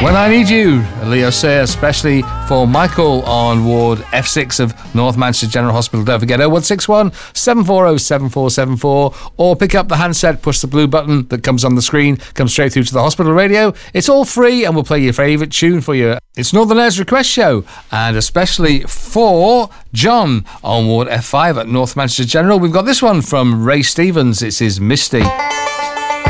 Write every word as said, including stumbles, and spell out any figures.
When I Need You, Leo Sayer, especially for Michael on Ward F six of North Manchester General Hospital. Don't forget oh one six one, seven four oh, seven four seven four, or pick up the handset, push the blue button that comes on the screen, comes straight through to the hospital radio. It's all free and we'll play your favourite tune for you. It's Northern Air's Request Show, and especially for John on Ward F five at North Manchester General, we've got this one from Ray Stevens. It's his Misty.